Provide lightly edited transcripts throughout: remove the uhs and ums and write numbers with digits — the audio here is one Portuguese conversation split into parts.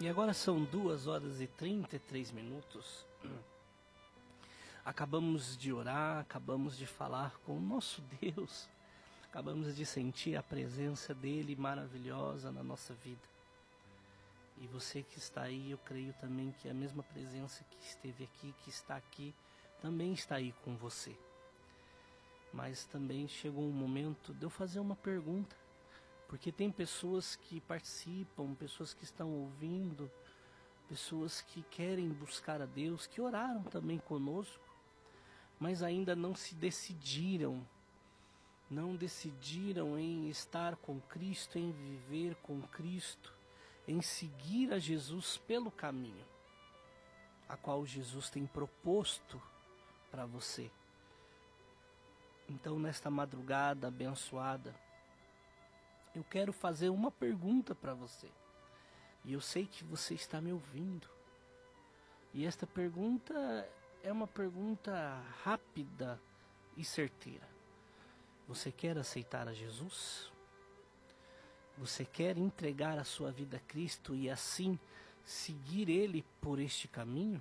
E agora são 2h33. Acabamos de orar, acabamos de falar com o nosso Deus. Acabamos de sentir a presença dele maravilhosa na nossa vida. E você que está aí, eu creio também que a mesma presença que esteve aqui, que está aqui, também está aí com você. Mas também chegou um momento de eu fazer uma pergunta. Porque tem pessoas que participam, pessoas que estão ouvindo, pessoas que querem buscar a Deus, que oraram também conosco, mas ainda não se decidiram. Não decidiram em estar com Cristo, em viver com Cristo, em seguir a Jesus pelo caminho, a qual Jesus tem proposto para você. Então, nesta madrugada abençoada, eu quero fazer uma pergunta para você. E eu sei que você está me ouvindo. E esta pergunta é uma pergunta rápida e certeira. Você quer aceitar a Jesus? Você quer entregar a sua vida a Cristo e assim seguir Ele por este caminho?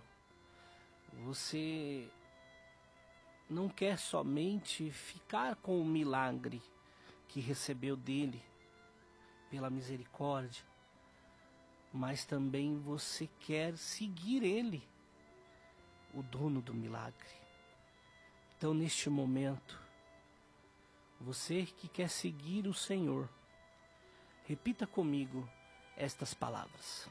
Você não quer somente ficar com o milagre que recebeu dele, pela misericórdia, mas também você quer seguir Ele, o dono do milagre. Então, neste momento, você que quer seguir o Senhor, repita comigo estas palavras.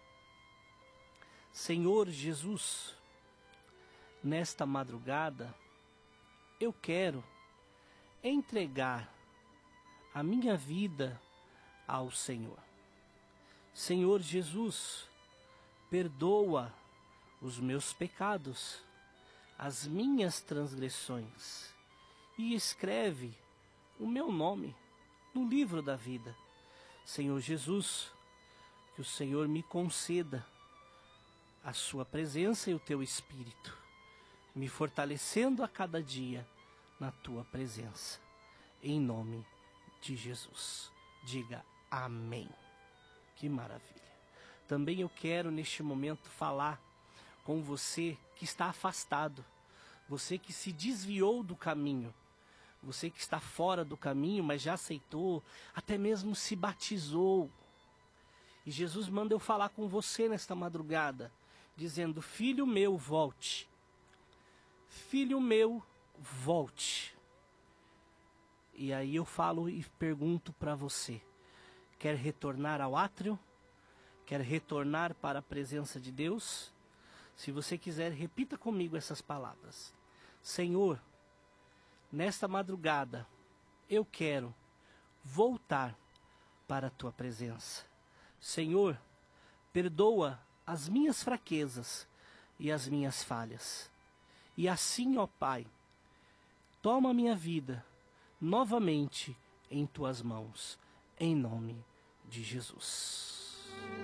Senhor Jesus, nesta madrugada, eu quero entregar a minha vida ao Senhor. Senhor Jesus, perdoa os meus pecados, as minhas transgressões, e escreve o meu nome no livro da vida. Senhor Jesus, que o Senhor me conceda a sua presença e o teu Espírito, me fortalecendo a cada dia na tua presença. Em nome de Jesus. Diga amém. Que maravilha. Também eu quero neste momento falar com você que está afastado, você que se desviou do caminho, você que está fora do caminho, mas já aceitou, até mesmo se batizou. E Jesus manda eu falar com você nesta madrugada, dizendo: filho meu, volte. Filho meu, volte. E aí eu falo e pergunto para você: quer retornar ao átrio? Quer retornar para a presença de Deus? Se você quiser, repita comigo essas palavras. Senhor, nesta madrugada, eu quero voltar para a tua presença. Senhor, perdoa as minhas fraquezas e as minhas falhas. E assim, ó Pai, toma a minha vida novamente em tuas mãos, em nome de Jesus.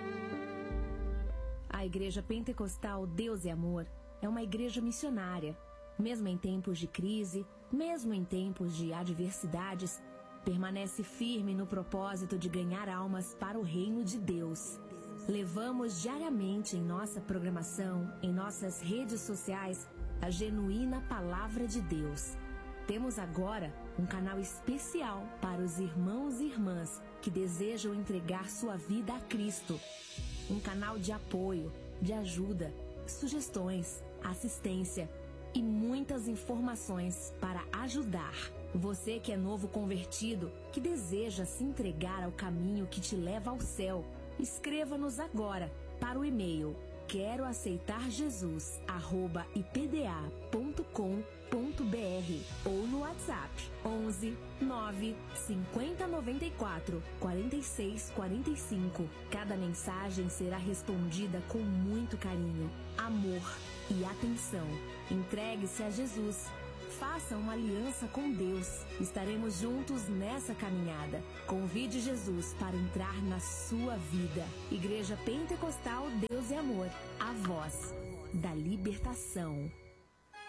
A Igreja Pentecostal Deus e Amor é uma igreja missionária. Mesmo em tempos de crise, mesmo em tempos de adversidades, permanece firme no propósito de ganhar almas para o reino de Deus. Levamos diariamente em nossa programação, em nossas redes sociais, a genuína Palavra de Deus. Temos agora um canal especial para os irmãos e irmãs que desejam entregar sua vida a Cristo. Um canal de apoio, de ajuda, sugestões, assistência e muitas informações para ajudar. Você que é novo convertido, que deseja se entregar ao caminho que te leva ao céu, escreva-nos agora para o e-mail queroaceitarjesus@ipda.com.br ou no WhatsApp 11 9 50 94 46 45. Cada mensagem será respondida com muito carinho, amor e atenção. Entregue-se a Jesus. Faça uma aliança com Deus. Estaremos juntos nessa caminhada. Convide Jesus para entrar na sua vida. Igreja Pentecostal Deus e Amor. A voz da libertação.